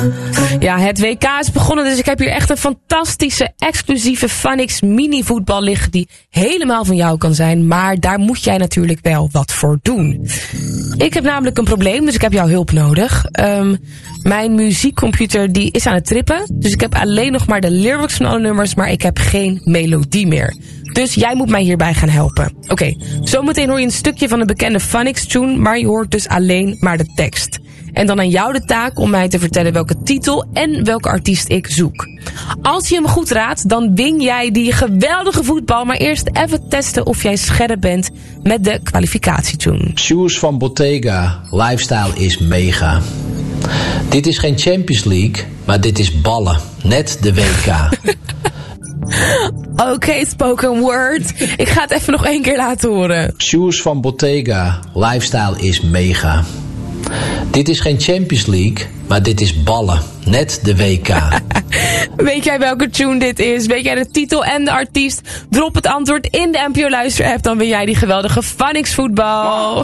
Ja, het WK is begonnen, dus ik heb hier echt een fantastische, exclusieve Funix mini-voetbal liggen die helemaal van jou kan zijn, maar daar moet jij natuurlijk wel wat voor doen. Ik heb namelijk een probleem, dus ik heb jouw hulp nodig. Mijn muziekcomputer die is aan het trippen, dus ik heb alleen nog maar de lyrics van alle nummers, maar ik heb geen melodie meer. Dus jij moet mij hierbij gaan helpen. Oké, zometeen hoor je een stukje van een bekende Funix-tune, maar je hoort dus alleen maar de tekst. En dan aan jou de taak om mij te vertellen welke titel en welke artiest ik zoek. Als je hem goed raadt, dan win jij die geweldige voetbal. Maar eerst even testen of jij scherp bent met de kwalificatietune. Shoes van Bottega, lifestyle is mega. Dit is geen Champions League, maar dit is ballen. Net de WK. Oké, spoken word. Ik ga het even nog 1 keer laten horen. Shoes van Bottega, lifestyle is mega. Dit is geen Champions League, maar dit is ballen. Net de WK. Weet jij welke tune dit is? Weet jij de titel en de artiest? Drop het antwoord in de NPO Luister app, dan win jij die geweldige Funix voetbal.